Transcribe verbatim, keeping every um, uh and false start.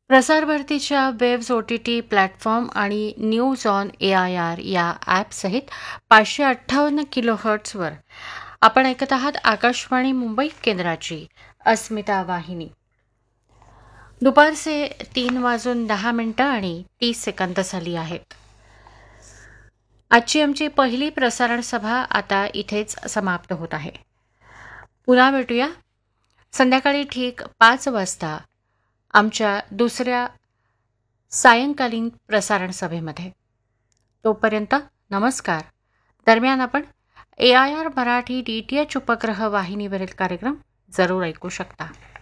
प्रसारभारतीच्या webs O T T platform आणि news on A I R या ॲपसहित पाचशे अठ्ठावन्न किलो हर्ट्सवर आपण ऐकत आहात आकाशवाणी मुंबई केंद्राची अस्मिता वाहिनी. दुपारचे तीन वाजून दहा मिनिटं आणि तीस सेकंद झाली आहेत. आजची आमची पहिली प्रसारण सभा आता इथेच समाप्त होत आहे. पुन्हा भेटूया संध्याकाळी ठीक पाच वाजता आमच्या दुसऱ्या सायंकालीन प्रसारण सभेमध्ये. तोपर्यंत नमस्कार. दरम्यान आपण ए I R Marathi D T H उपग्रह वाहिनीवरील कार्यक्रम जरूर ऐकू शकता.